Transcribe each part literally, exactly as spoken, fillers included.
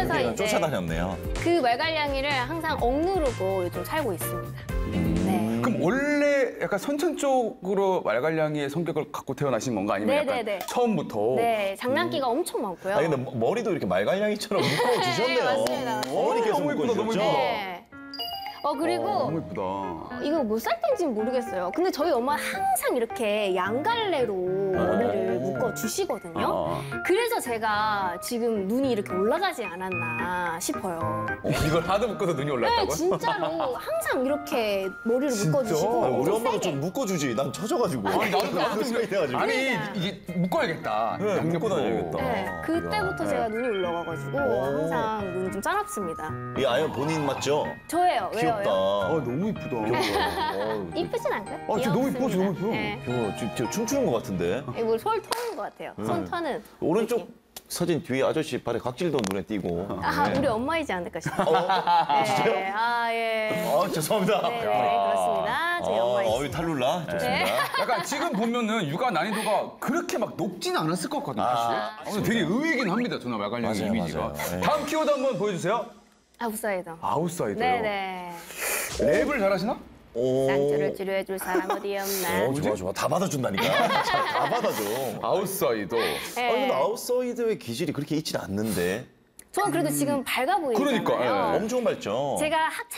그래서 이제 쫓아다녔네요. 그 말갈량이를 항상 억누르고 요즘 살고 있습니다. 네. 그럼 원래 약간 선천 쪽으로 말갈량이의 성격을 갖고 태어나신 건가? 아니면 약간 네네네. 처음부터? 네, 장난기가 엄청 많고요. 아니 근데 머리도 이렇게 말갈량이처럼 묶어주셨네요. 네, 맞습니다. 어머니께서 너무 예쁘다, 너무 묶어주셨죠? 예쁘다. 네. 어 그리고 너무 예쁘다. 이거 몇 살 때인지는 모르겠어요. 근데 저희 엄마 항상 이렇게 양갈래로 머리를 묶어 주시거든요. 아. 그래서 제가 지금 눈이 이렇게 올라가지 않았나 싶어요. 이걸 하도 묶어서 눈이 네, 올랐다고요? 진짜로 항상 이렇게 머리를 진짜? 묶어주시고 아, 우리 좀 엄마도 세게. 좀 묶어주지. 난 쳐져가지고. 아니, 나도, 나도 소리 돼가지고. 아니, 이게 묶어야겠다. 네, 양옆으로. 묶고 다녀야겠다. 네, 아, 그때부터 야. 제가 눈이 올라가가지고 오. 항상 눈이 좀 짜납습니다. 이 아연 본인 맞죠? 저예요. 왜요? 귀엽다. 아, 너무 이쁘다. 어, 이쁘진 않고요? 아, 진짜 너무 이뻐, 귀엽습니다. 너무 이뻐. 네. 저, 저, 저 춤추는 것 같은데. 이거 솔 터는 것 같아요. 손 터는. 오른쪽 느낌. 사진 뒤에 아저씨 발에 각질도 눈에 띄고. 아, 네. 우리 엄마이지 않을까 싶어요. 어? 진짜요? 네, 아, 예. 아, 죄송합니다. 네, 네, 그렇습니다. 저희 아, 엄마이지. 어이, 탈룰라. 좋습니다. 네. 약간 지금 보면은 육아 난이도가 그렇게 막 높진 않았을 것 같거든요, 사실. 아, 아, 근데 되게 의외긴 합니다, 저는 말갈량 맞아요, 이미지가. 맞아요. 네. 다음 키워드 한번 보여주세요. 아웃사이더. 아웃사이더요. 네네. 랩을 잘하시나? 오. 쌍줄을 지루해줄 사람 어디 없나. 어, 좋아, 좋아. 다 받아준다니까. 다 받아줘. 아웃사이더. 네. 아니, 근데 아웃사이드의 기질이 그렇게 있진 않는데. 저는 그래도 지금 밝아 보이잖아요. 그러니까, 예. 엄청 밝죠? 제가 학창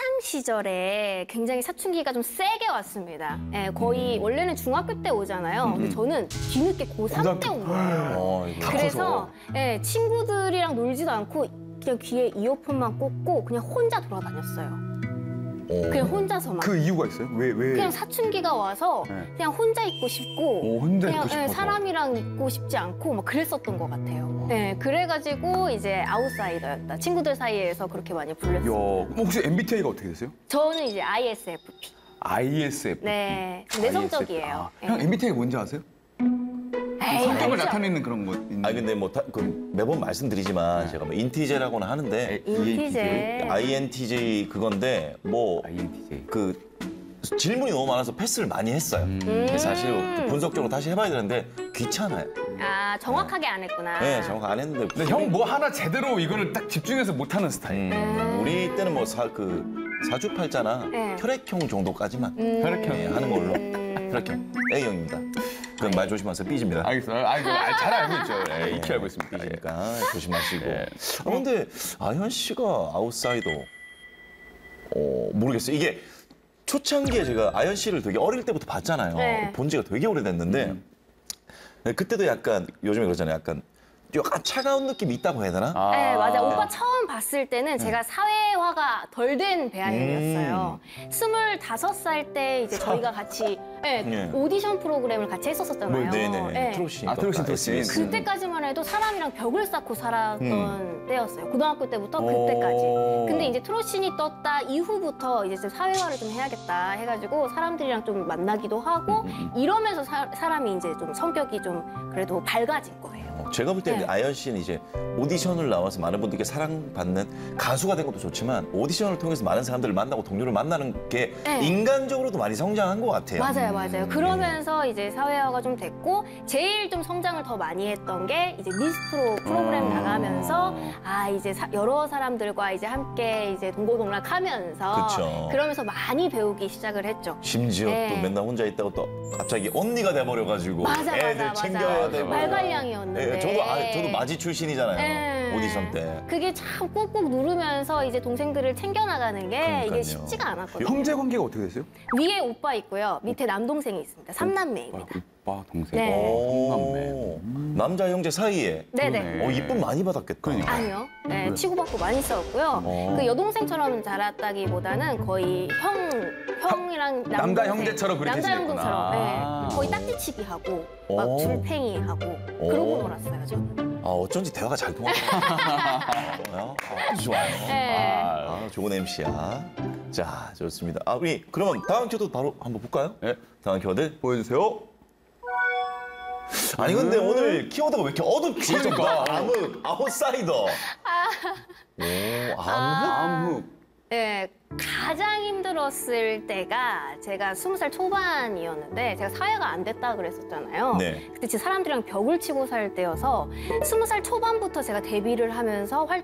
시절에 굉장히 사춘기가 좀 세게 왔습니다. 예, 거의 원래는 중학교 때 오잖아요. 근데 저는 뒤늦게 고삼 때 온 거예요. 어, 이거. 그래서 예, 친구들이랑 놀지도 않고 그냥 귀에 이어폰만 꽂고 그냥 혼자 돌아다녔어요. 어. 그냥 혼자서만. 그 이유가 있어요? 왜, 왜? 그냥 사춘기가 와서 네. 그냥 혼자 있고 싶고 오, 혼자 그냥 있고 예, 싶어서. 사람이랑 있고 싶지 않고 막 그랬었던 것 같아요. 네, 그래가지고 이제 아웃사이더였다. 친구들 사이에서 그렇게 많이 야, 불렸어요. 그럼 혹시 엠비티아이가 어떻게 되세요? 저는 이제 아이에스에프피. 아이에스에프. 네, 내성적이에요. 아, 네. 형 엠비티아이가 뭔지 아세요? 에이, 성격을 알죠. 나타내는 그런 거 있는데. 아니, 근데 뭐, 다, 그 매번 말씀드리지만 제가 뭐 인티제라고는 하는데 인티제. 아이엔티제이 그건데 뭐 아이엔티제이. 그 질문이 너무 많아서 패스를 많이 했어요. 음. 사실 분석적으로 다시 해봐야 되는데 귀찮아요. 아, 정확하게 안 했구나. 네, 정확 안 했는데. 근데 형 뭐 하나 제대로 이거를 딱 집중해서 못하는 스타일. 음, 우리 때는 뭐 사 그 사주팔자나 네. 혈액형 정도까지만 음. 혈액형. 네, 하는 걸로. 음. 혈액형 A형입니다. 그건 말 조심하세요. 삐집니다. 알겠어요. 아, 이거 알- 잘 알고 있죠. 예, 익히 알고 있습니다. 예. 삐지니까 조심하시고. 예. 아, 근데 아현 씨가 아웃사이더 어, 모르겠어요. 이게 초창기에 제가 아현 씨를 되게 어릴 때부터 봤잖아요. 네. 본 지가 되게 오래됐는데 네, 그때도 약간 요즘에 그러잖아요. 약간 약간 차가운 느낌이 있다고 해야 되나? 아. 네, 맞아. 오빠 처음 봤을 때는 제가 사회화가 덜 된 배아연이었어요. 스물다섯 살 때 이제 저희가 같이 네, 네. 오디션 프로그램을 같이 했었었잖아요. 뭐, 네네. 네. 트로시. 아, 트로시, 트로시. 그때까지만 해도 사람이랑 벽을 쌓고 살았던 음. 때였어요. 고등학교 때부터 오. 그때까지. 근데 이제 트로신이 떴다 이후부터 이제 좀 사회화를 좀 해야겠다 해가지고 사람들이랑 좀 만나기도 하고 음, 이러면서 사, 사람이 이제 좀 성격이 좀 그래도 밝아진 거예요. 어, 제가 볼 때는 네. 아현 씨는 이제 오디션을 나와서 많은 분들께 사랑받는 가수가 된 것도 좋지만 오디션을 통해서 많은 사람들을 만나고 동료를 만나는 게 네. 인간적으로 도 많이 성장한 것 같아요. 맞아요, 맞아요. 그러면서 이제 사회화가 좀 됐고 제일 좀 성장을 더 많이 했던 게 이제 미스트로 프로그램 어. 나가면서 아 이제 사- 여러 사람들과 이제 함께 이제 동고동락하면서 그쵸. 그러면서 많이 배우기 시작을 했죠. 심지어 네. 또 맨날 혼자 있다고 또 갑자기 언니가 돼버려가지고 맞아, 애들 맞아, 챙겨야 맞아. 되고. 말갈량이었는데. 예, 저도 아, 저도 마지 출신이잖아요. 네. 오디션 때. 그게 참 꾹꾹 누르면서 이제 동생들을 챙겨나가는 게 그러니까요. 이게 쉽지가 않았거든요. 형제 관계가 어떻게 되세요? 위에 오빠 있고요. 밑에 남동생이 있습니다. 삼남매입니다. 오빠, 동생. 네. 오, 남자 형제 사이에 네네. 그러네. 어, 이쁨 많이 받았겠다. 그러니까. 아니요. 네, 치고받고 많이 싸웠고요. 어. 그 여동생처럼 자랐다기보다는 거의 형, 형이랑 남동생. 남자 형제처럼 그렇게 남자 지냈구나. 형동처럼. 네. 아. 거의 딱지치기 하고 막 오. 줄팽이 하고 오. 그러고 놀았어요, 저는. 아, 어쩐지 대화가 잘 통하네요. 아, 아주 좋아요. 네. 아, 좋은 엠씨야. 자, 좋습니다. 아, 우리 그러면 다음 키워드 바로 한번 볼까요? 네. 다음 키워드. 보여주세요. 아니 근데 오늘 키워드가 왜 이렇게 어둡지? 그러니까. 좀 암흑, 아웃사이더. 오, 암흑? 암흑. 네, 가장 힘들었을 때가 제가 스무 살 초반이었는데 제가 사회가 안 됐다 그랬었잖아요. 네. 그때 진짜 사람들이랑 벽을 치고 살 때여서 스무 살 초반부터 제가 데뷔를 하면서 활